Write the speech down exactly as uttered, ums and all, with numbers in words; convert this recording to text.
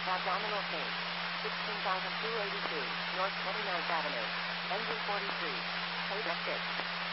Abdominal cage. sixteen thousand two hundred eighty-two, North twenty-ninth Avenue. Engine forty-three. Code F six.